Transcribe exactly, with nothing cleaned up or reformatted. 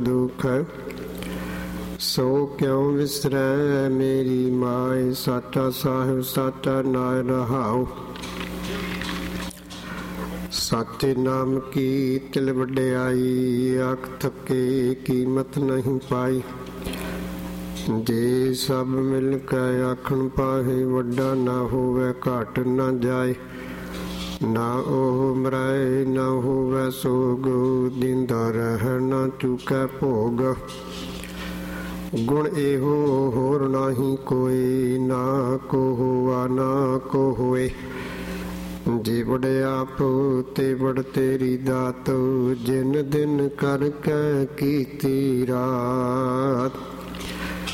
ਦੁਖ ਸੋ ਕਿਉ ਵਿਸਰੈ ਮੇਰੀ ਮਾਏ। ਸਾਚਾ ਸਾਹਿਬ ਸਾਚਾ ਨਾਇ ਰਹਾਉ। ਸਾਚੇ ਨਾਮ ਕੀ ਤਿਲ ਵਡਿਆਈ, ਆਖ ਥਕੇ ਕੀਮਤ ਨਹੀਂ ਪਾਈ। ਜੇ ਸਭ ਮਿਲ ਕੇ ਆਖਣ ਪਾਹੇ, ਵੱਡਾ ਨਾ ਹੋਵੇ ਘਾਟ ਨਾ ਜਾਏ। ਨਾ ਉਹ ਮਰਾਏ ਨਾ ਹੋਵੇ ਸੋਗ, ਦਿੰਦਾ ਰਹਿ ਨਾ ਚੁਕੈ ਭੋਗ। ਗੁਣ ਇਹੋ ਹੋਰ ਨਾਹੀ ਕੋਈ, ਨਾ ਕੋ ਹੋਆ ਨਾ ਕੋ ਹੋਏ। ਜੇ ਵਡਿਆਪ ਤੇ ਵਡ ਤੇਰੀ ਦਾਤ, ਜਿਨ ਦਿਨ ਕਰਕੇ ਕੀਤੀ ਰਾਤ।